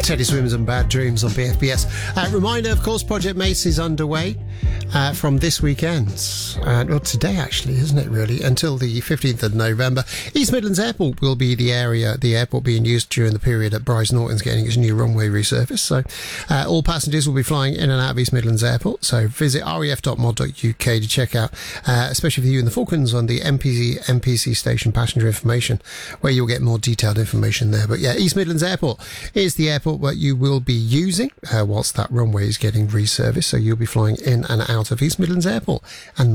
Teddy Swims and Bad Dreams on BFBS. Reminder, of course, Project Mace is underway from this weekend. Well, today, actually, isn't it, really? Until the 15th of November. East Midlands Airport will be the airport being used during the period that Bryce Norton's getting its new runway resurfaced. So all passengers will be flying in and out of East Midlands Airport. So visit ref.mod.uk to check out, especially for you in the Falklands, on the MPC station passenger information, where you'll get more detailed information there. But yeah, East Midlands Airport is the airport what you will be using whilst that runway is getting resurfaced, so you'll be flying in and out of East Midlands Airport and not